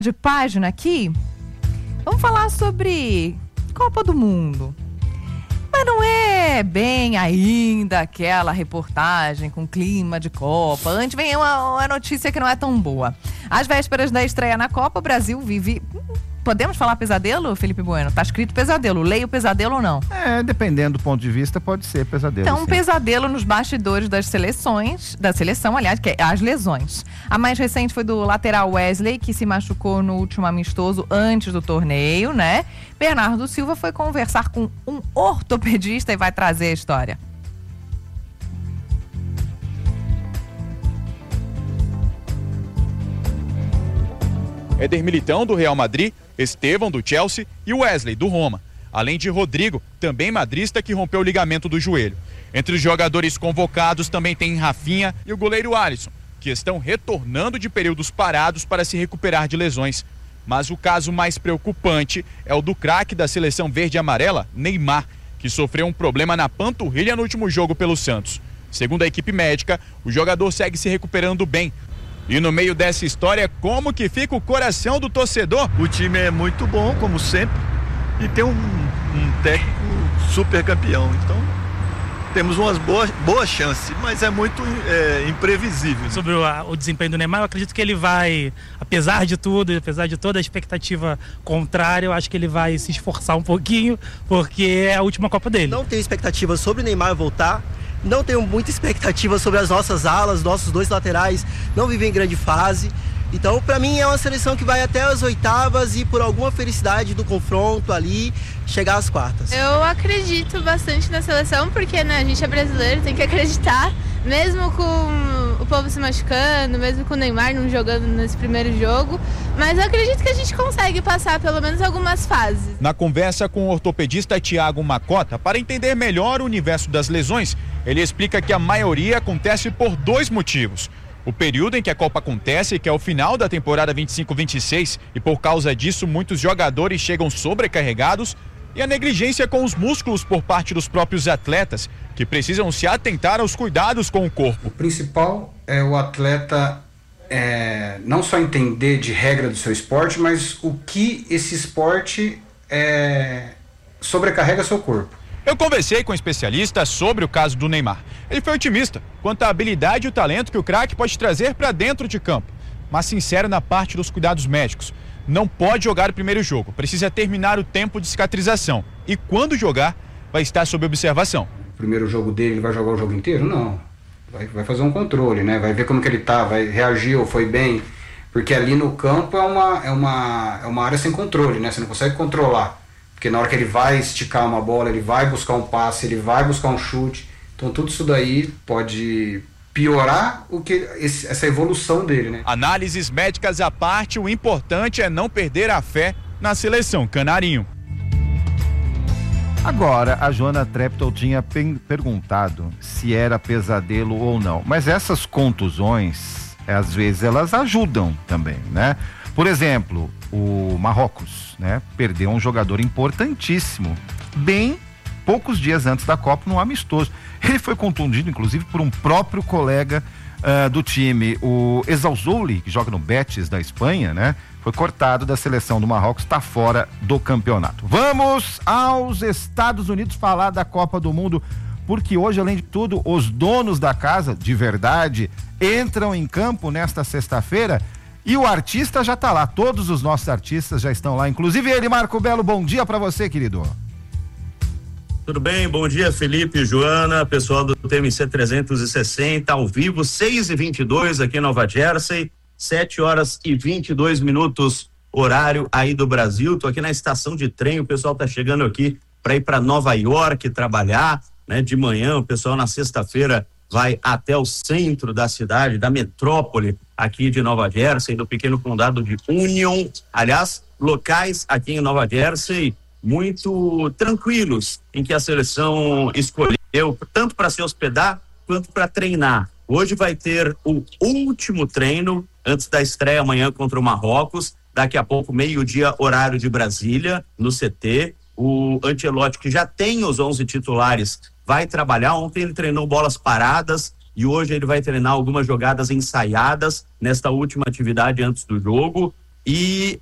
de página aqui, vamos falar sobre Copa do Mundo. Mas não é bem ainda aquela reportagem com clima de Copa. Antes vem uma notícia que não é tão boa. Às vésperas da estreia na Copa, o Brasil vive... Podemos falar pesadelo, Felipe Bueno? Tá escrito pesadelo. Leio pesadelo ou não? Dependendo do ponto de vista, pode ser pesadelo. Então, um pesadelo nos bastidores da seleção, aliás, que é as lesões. A mais recente foi do lateral Wesley, que se machucou no último amistoso antes do torneio, né? Bernardo Silva foi conversar com um ortopedista e vai trazer a história. Éder Militão, do Real Madrid, Estevão, do Chelsea e Wesley, do Roma. Além de Rodrigo, também madrista, que rompeu o ligamento do joelho. Entre os jogadores convocados também tem Rafinha e o goleiro Alisson, que estão retornando de períodos parados para se recuperar de lesões. Mas o caso mais preocupante é o do craque da seleção verde e amarela, Neymar, que sofreu um problema na panturrilha no último jogo pelo Santos. Segundo a equipe médica, o jogador segue se recuperando bem. E no meio dessa história, como que fica o coração do torcedor? O time é muito bom, como sempre, e tem um técnico super campeão. Então, temos umas boas chances, mas é muito imprevisível. Sobre o desempenho do Neymar, eu acredito que ele vai, apesar de tudo, apesar de toda a expectativa contrária, eu acho que ele vai se esforçar um pouquinho, porque é a última Copa dele. Não tenho expectativa sobre o Neymar voltar. Não tenho muita expectativa sobre as nossas alas, nossos dois laterais não vivem em grande fase. Então, para mim, é uma seleção que vai até as oitavas e, por alguma felicidade do confronto ali, chegar às quartas. Eu acredito bastante na seleção, porque né, a gente é brasileiro, tem que acreditar. Mesmo com o povo se machucando, mesmo com o Neymar não jogando nesse primeiro jogo. Mas eu acredito que a gente consegue passar pelo menos algumas fases. Na conversa com o ortopedista Thiago Macota, para entender melhor o universo das lesões, ele explica que a maioria acontece por dois motivos. O período em que a Copa acontece, que é o final da temporada 25-26, e por causa disso muitos jogadores chegam sobrecarregados, e a negligência com os músculos por parte dos próprios atletas, que precisam se atentar aos cuidados com o corpo. O principal é o atleta não só entender de regra do seu esporte, mas o que esse esporte sobrecarrega seu corpo. Eu conversei com um especialista sobre o caso do Neymar. Ele foi otimista quanto à habilidade e o talento que o craque pode trazer para dentro de campo, mas sincero na parte dos cuidados médicos. Não pode jogar o primeiro jogo, precisa terminar o tempo de cicatrização e quando jogar vai estar sob observação. O primeiro jogo dele, ele vai jogar o jogo inteiro? Não. Vai fazer um controle, né? Vai ver como que ele tá, vai reagir ou foi bem, porque ali no campo é uma área sem controle, né? Você não consegue controlar, porque na hora que ele vai esticar uma bola, ele vai buscar um passe, ele vai buscar um chute, então tudo isso daí pode piorar essa evolução dele, né? Análises médicas à parte, o importante é não perder a fé na seleção canarinho. Agora, a Joana Treptow tinha perguntado se era pesadelo ou não, mas essas contusões, às vezes elas ajudam também, né? Por exemplo, o Marrocos, né? Perdeu um jogador importantíssimo, bem poucos dias antes da Copa, num amistoso. Ele foi contundido, inclusive, por um próprio colega do time, o Ezzalzouli, que joga no Betis da Espanha, né? Foi cortado da seleção do Marrocos, está fora do campeonato. Vamos aos Estados Unidos falar da Copa do Mundo, porque hoje, além de tudo, os donos da casa, de verdade, entram em campo nesta sexta-feira e o artista já está lá. Todos os nossos artistas já estão lá, inclusive ele, Marco Belo. Bom dia para você, querido. Tudo bem? Bom dia, Felipe, Joana, pessoal do TMC 360, ao vivo, 6h22 aqui em Nova Jersey, 7h22, horário aí do Brasil. Tô aqui na estação de trem, o pessoal tá chegando aqui para ir para Nova York trabalhar, né? De manhã, o pessoal na sexta-feira vai até o centro da cidade, da metrópole aqui de Nova Jersey, do pequeno condado de Union. Aliás, locais aqui em Nova Jersey muito tranquilos, em que a seleção escolheu tanto para se hospedar quanto para treinar. Hoje vai ter o último treino antes da estreia amanhã contra o Marrocos, daqui a pouco, meio-dia, horário de Brasília, no CT. O Ancelotti, que já tem os 11 titulares, vai trabalhar. Ontem ele treinou bolas paradas e hoje ele vai treinar algumas jogadas ensaiadas nesta última atividade antes do jogo. E